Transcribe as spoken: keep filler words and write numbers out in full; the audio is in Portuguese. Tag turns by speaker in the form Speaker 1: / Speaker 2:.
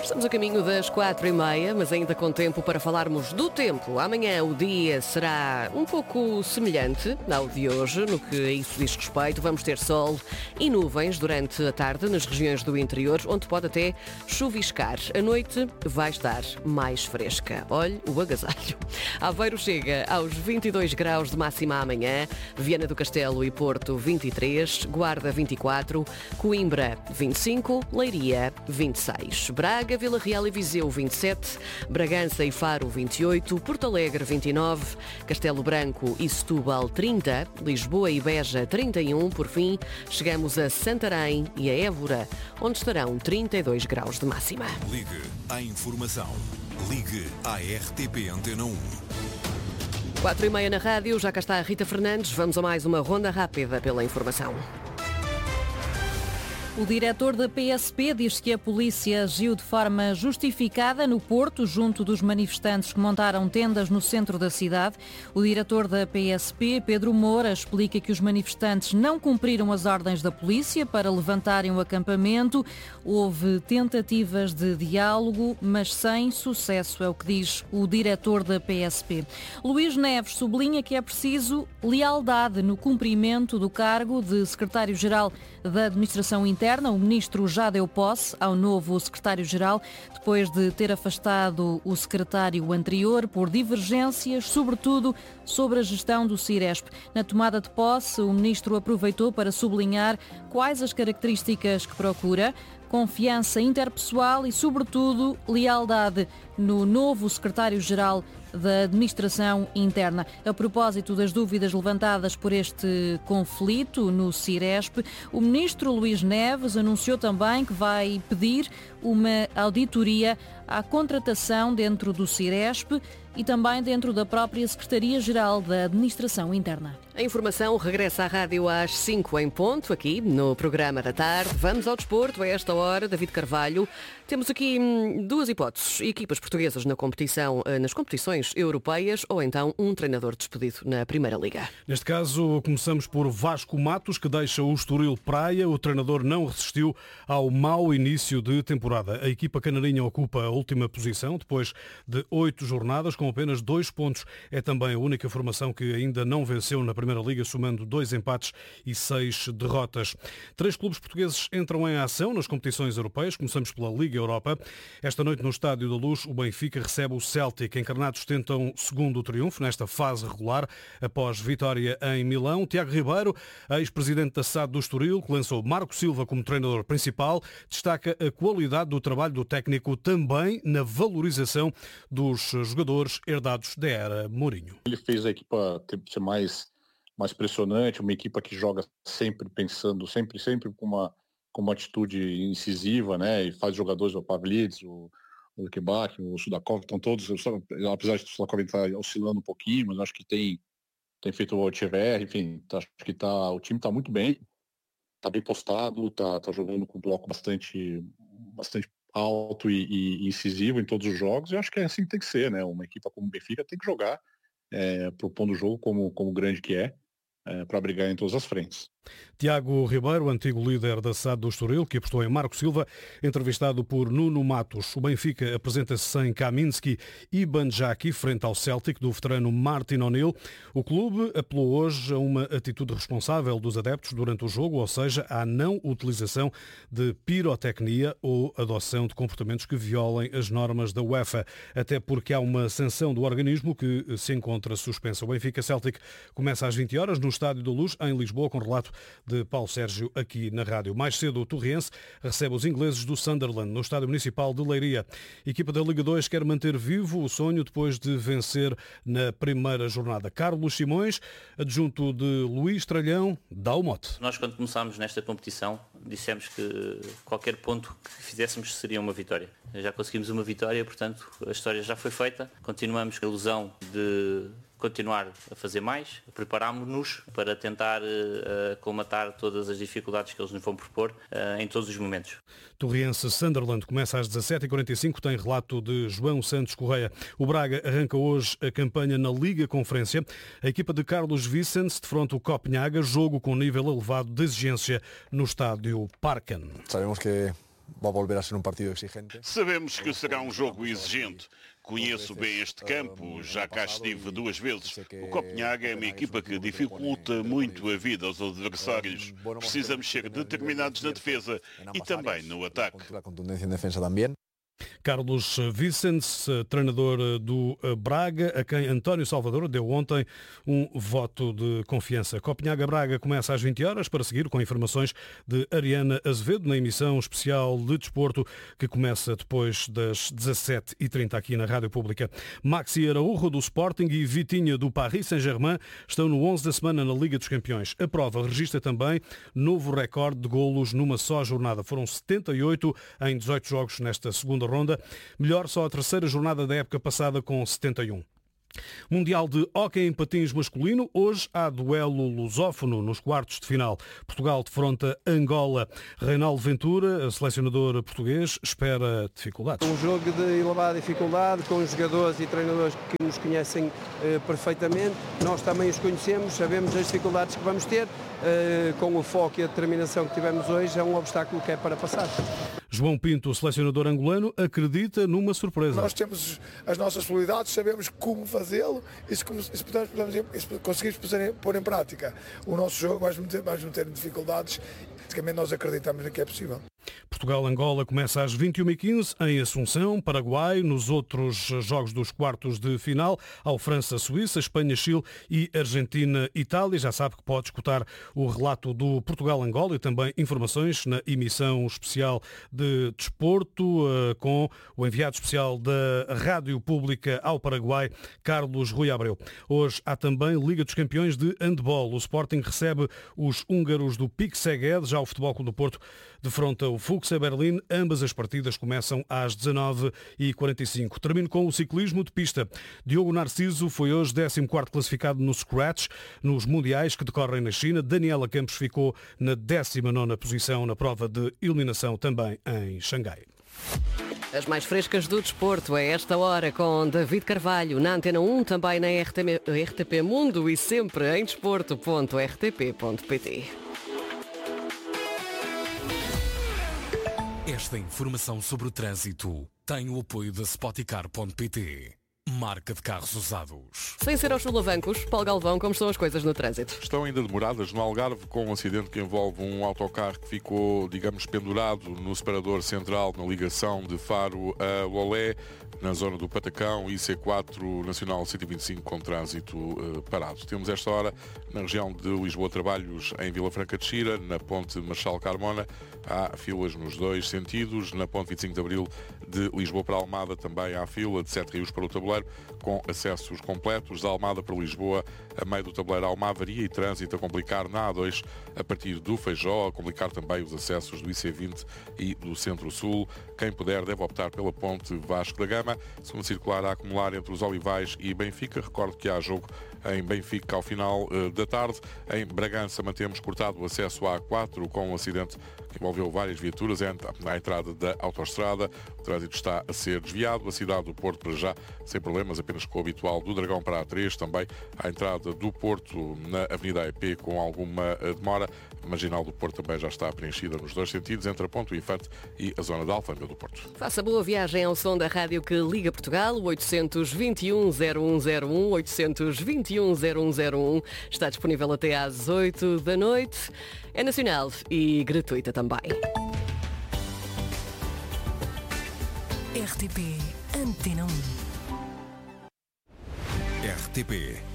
Speaker 1: Estamos a caminho das quatro e meia, mas ainda com tempo para falarmos do tempo. Amanhã o dia será um pouco semelhante ao de hoje, no que a isso diz respeito. Vamos ter sol e nuvens durante a tarde nas regiões do interior, onde pode até chuviscar. A noite vai estar mais fresca. Olhe o agasalho. Aveiro chega aos vinte e dois graus de máxima amanhã, Viana do Castelo e Porto vinte e três, Guarda vinte e quatro, Coimbra vinte e cinco, Leiria vinte e seis, Braga, Vila Real e Viseu vinte e sete, Bragança e Faro vinte e oito, Porto Alegre vinte e nove, Castelo Branco e Setúbal trinta, Lisboa e Beja trinta e um, por fim chegamos a Santarém e a Évora, onde estarão trinta e dois graus de máxima.
Speaker 2: Ligue à informação. Ligue à R T P Antena um.
Speaker 1: Quatro e meia na rádio, já cá está a Rita Fernandes. Vamos a mais uma ronda rápida pela informação.
Speaker 3: O diretor da P S P diz que a polícia agiu de forma justificada no Porto, junto dos manifestantes que montaram tendas no centro da cidade. O diretor da P S P, Pedro Moura, explica que os manifestantes não cumpriram as ordens da polícia para levantarem o acampamento. Houve tentativas de diálogo, mas sem sucesso, é o que diz o diretor da P S P. Luís Neves sublinha que é preciso lealdade no cumprimento do cargo de secretário-geral da Administração Interna. O ministro já deu posse ao novo secretário-geral, depois de ter afastado o secretário anterior por divergências, sobretudo sobre a gestão do Ciresp. Na tomada de posse, o ministro aproveitou para sublinhar quais as características que procura: confiança interpessoal e, sobretudo, lealdade no novo secretário-geral da Administração Interna. A propósito das dúvidas levantadas por este conflito no Ciresp, o ministro Luís Neves anunciou também que vai pedir uma auditoria à contratação dentro do Ciresp e também dentro da própria Secretaria-Geral da Administração Interna.
Speaker 1: A informação regressa à rádio às cinco em ponto, aqui no programa da tarde. Vamos ao desporto a esta hora. David Carvalho, temos aqui hum, duas hipóteses: equipas portuguesas na competição, nas competições europeias, ou então um treinador despedido na Primeira Liga.
Speaker 4: Neste caso, começamos por Vasco Matos, que deixa o Estoril Praia. O treinador não resistiu ao mau início de temporada. A equipa canarinha ocupa a última posição, depois de oito jornadas, com apenas dois pontos. É também a única formação que ainda não venceu na Primeira Liga, somando dois empates e seis derrotas. Três clubes portugueses entram em ação nas competições europeias. Começamos pela Liga Europa. Esta noite, no Estádio da Luz, o Benfica recebe o Celtic. Encarnados tentam segundo triunfo nesta fase regular, após vitória em Milão. Tiago Ribeiro, ex-presidente da S A D do Estoril, que lançou Marco Silva como treinador principal, destaca a qualidade do trabalho do técnico, também na valorização dos jogadores herdados da era Mourinho.
Speaker 5: Ele fez a equipa ser mais, mais pressionante, uma equipa que joga sempre pensando, sempre, sempre com uma, com uma atitude incisiva, né? E faz jogadores, o Pavlidis, o o Kebak, o Sudakov, estão todos, apesar de o Sudakov estar oscilando um pouquinho, mas acho que tem, tem feito o T V R, enfim, acho que tá, o time está muito bem, está bem postado, está tá jogando com um bloco bastante, bastante alto e, e incisivo em todos os jogos, e acho que é assim que tem que ser, né? Uma equipa como o Benfica tem que jogar, é, propondo o jogo como, como grande que é, é para brigar em todas as frentes.
Speaker 4: Tiago Ribeiro, antigo líder da S A D do Estoril, que apostou em Marco Silva, entrevistado por Nuno Matos. O Benfica apresenta-se sem Kaminski e Banjaki, frente ao Celtic, do veterano Martin O'Neill. O clube apelou hoje a uma atitude responsável dos adeptos durante o jogo, ou seja, à não utilização de pirotecnia ou adoção de comportamentos que violem as normas da UEFA, até porque há uma sanção do organismo que se encontra suspensa. O Benfica-Celtic começa às vinte horas no Estádio da Luz, em Lisboa, com relato de Paulo Sérgio aqui na rádio. Mais cedo, o Torriense recebe os ingleses do Sunderland no Estádio Municipal de Leiria. A equipa da Liga dois quer manter vivo o sonho depois de vencer na primeira jornada. Carlos Simões, adjunto de Luís Tralhão, dá o mote.
Speaker 6: Nós, quando começámos nesta competição, dissemos que qualquer ponto que fizéssemos seria uma vitória. Já conseguimos uma vitória, portanto, a história já foi feita. Continuamos com a ilusão de continuar a fazer mais, preparámos-nos para tentar uh, colmatar todas as dificuldades que eles nos vão propor uh, em todos os momentos.
Speaker 4: Torriense Sunderland começa às dezassete e quarenta e cinco, tem relato de João Santos Correia. O Braga arranca hoje a campanha na Liga Conferência. A equipa de Carlos Vicens defronta o Copenhaga, jogo com nível elevado de exigência no estádio Parken.
Speaker 7: Sabemos que vai volver a ser um partido exigente.
Speaker 8: Sabemos que será um jogo exigente. Conheço bem este campo, já cá estive duas vezes. O Copenhague é uma equipa que dificulta muito a vida aos adversários. Precisamos ser determinados na defesa e também no ataque.
Speaker 4: Carlos Vicens, treinador do Braga, a quem António Salvador deu ontem um voto de confiança. Copenhague-Braga começa às vinte horas, para seguir com informações de Ariana Azevedo na emissão especial de desporto que começa depois das dezassete e trinta aqui na Rádio Pública. Maxi Araújo do Sporting e Vitinha do Paris Saint-Germain estão no onze da semana na Liga dos Campeões. A prova registra também novo recorde de golos numa só jornada. Foram setenta e oito em dezoito jogos nesta segunda ronda. Melhor só a terceira jornada da época passada com setenta e um. Mundial de hóquei em patins masculino. Hoje há duelo lusófono nos quartos de final. Portugal defronta Angola. Reinaldo Ventura, selecionador português, espera dificuldades.
Speaker 9: Um jogo de elevada dificuldade, com jogadores e treinadores que nos conhecem eh, perfeitamente. Nós também os conhecemos, sabemos as dificuldades que vamos ter. Eh, com o foco e a determinação que tivemos hoje, é um obstáculo que é para passar.
Speaker 4: João Pinto, selecionador angolano, acredita numa surpresa.
Speaker 10: Nós temos as nossas possibilidades, sabemos como fazê-lo e se, se, podemos, se conseguirmos pôr em prática o nosso jogo, vais meter, vais meter dificuldades. Basicamente nós acreditamos que é possível.
Speaker 4: Portugal-Angola começa às vinte e uma e quinze em Assunção, Paraguai. Nos outros jogos dos quartos de final, ao França-Suíça, Espanha-Chile e Argentina-Itália. Já sabe que pode escutar o relato do Portugal-Angola e também informações na emissão especial de desporto com o enviado especial da Rádio Pública ao Paraguai, Carlos Rui Abreu. Hoje há também Liga dos Campeões de Handball. O Sporting recebe os húngaros do Pique Szeged. Já o Futebol Clube do Porto defronta o Fuchs Berlim. Ambas as partidas começam às dezanove e quarenta e cinco. Termino com o ciclismo de pista. Diogo Narciso foi hoje décimo quarto classificado no Scratch nos mundiais que decorrem na China. Daniela Campos ficou na décima nona posição na prova de eliminação também em Xangai.
Speaker 1: As mais frescas do desporto a esta hora com David Carvalho na Antena um, também na R T P Mundo e sempre em desporto ponto r t p ponto p t.
Speaker 2: Esta informação sobre o trânsito tem o apoio da Spoticar ponto p t. Marca de carros usados.
Speaker 1: Sem ser aos solavancos, Paulo Galvão, como estão as coisas no trânsito?
Speaker 11: Estão ainda demoradas no Algarve, com um acidente que envolve um autocarro que ficou, digamos, pendurado no separador central na ligação de Faro a Lolé, na zona do Patacão, I C quatro Nacional cento e vinte e cinco com trânsito uh, parado. Temos esta hora na região de Lisboa Trabalhos, em Vila Franca de Xira, na ponte Marchal Carmona, há filas nos dois sentidos. Na ponte vinte e cinco de Abril de Lisboa para Almada também há fila de Sete Rios para o Tabuleiro, com acessos completos. Da Almada para Lisboa, a meio do Tabuleiro há uma avaria e trânsito a complicar na A dois a partir do Feijó, a complicar também os acessos do I C vinte e do Centro-Sul. Quem puder deve optar pela ponte Vasco da Gama. Segunda circular a acumular entre os Olivais e Benfica. Recordo que há jogo em Benfica ao final uh, da tarde. Em Bragança mantemos cortado o acesso à A quatro com um acidente que envolveu várias viaturas na entrada da autoestrada. O trânsito está a ser desviado. A cidade do Porto, para já, sem problemas, apenas com o habitual do Dragão para a A três. Também a entrada do Porto na Avenida E P com alguma demora. A Marginal do Porto também já está preenchida nos dois sentidos, entre a Ponte do Infante e a zona da Alfândega do Porto.
Speaker 1: Faça boa viagem ao som da rádio que liga Portugal, oitocentos e vinte e um, zero um zero um, oitocentos e vinte e um, zero um zero um. Está disponível até às oito da noite. É nacional e gratuita também.
Speaker 2: R T P Antena um. R T P